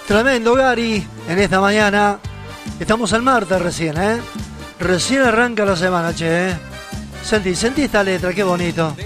Tremendo, Gary, en esta mañana. Estamos el martes recién, ¿eh? Recién arranca la semana, che, ¿eh? Sentí esta letra, qué bonito.